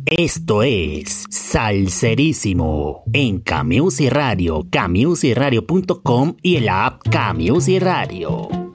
Esto es Salserísimo en Camusi Radio, camusiradio.com y el app Camusi Radio.